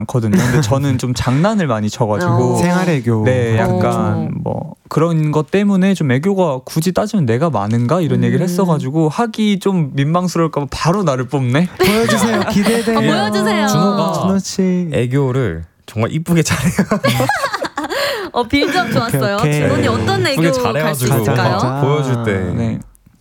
거든요. 근데 저는 좀 장난을 많이 쳐가지고 생활애교. 네, 약간 뭐 그런 것 때문에 좀 애교가 굳이 따지면 내가 많은가 이런 얘기를 했어가지고 하기 좀 민망스러울까봐 바로 나를 뽑네. 보여주세요. 기대돼. 보여주세요. 준호가 씨. 애교를 정말 이쁘게 잘해요. 빌드업 좋았어요. 오케이. 준호님 어떤 애교 갈 수 잘해가지고 있을까요? 가자. 보여줄 때. 네,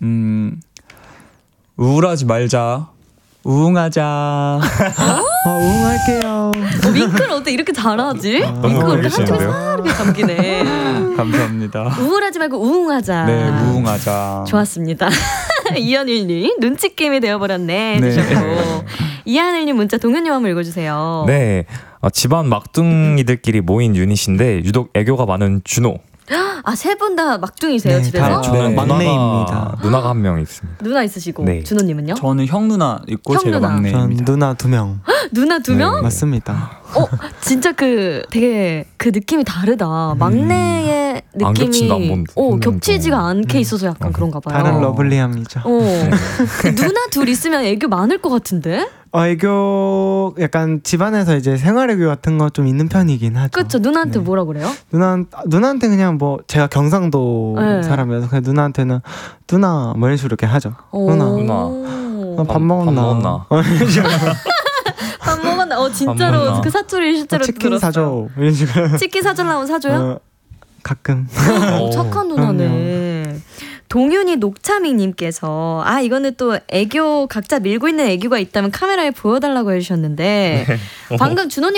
우울하지 말자. 우웅하자. 우웅할게요. 윙크를 어떻게 이렇게 잘하지? 너무 윙크가 이렇게 한쪽에 잘하시는데요? 싹 이렇게 감기네. 감사합니다. 우울하지 말고 우웅하자. 네, 우웅하자. 좋았습니다. 이하늘님 눈치 게임이 되어버렸네. 네. 주셨고 이하늘님 문자 동현님 한번 읽어주세요. 네, 집안 막둥이들끼리 모인 유닛인데 유독 애교가 많은 준호. 세 분 다 막둥이세요 네, 집에서? 다 네. 막내입니다. 누나가 한 명 있습니다. 누나 있으시고 네. 준호님은요? 저는 형 누나 있고 형 제가 누나. 전 막내입니다. 누나 2명. 누나 2명? 네. 맞습니다. 진짜 되게 그 느낌이 다르다. 막내의 안 겹친다, 안 느낌이 본다. 겹치지가 않게 있어서 약간 그런가 봐요. 다른 러블리함이죠. 누나 둘 있으면 애교 많을 것 같은데? 애교 약간 집안에서 이제 생활애교 같은 거 좀 있는 편이긴 하죠. 그쵸? 누나한테 네. 뭐라 그래요? 누나한테 그냥 뭐 제가 경상도 네. 사람이어서 그냥 누나한테는 누나 뭐 이런 식으로 이렇게 하죠. 누나 밥 먹었나? 밥 먹었나? 진짜로 먹었나? 그 사투리 실제로 치킨 들었어요. 사줘 이런 식으로. 치킨 사주려면 사줘요? 가끔. 착한 누나네. 동윤이 녹차미님께서 이거는 또 애교 각자 밀고 있는 애교가 있다면 카메라에 보여달라고 해주셨는데 방금 준호님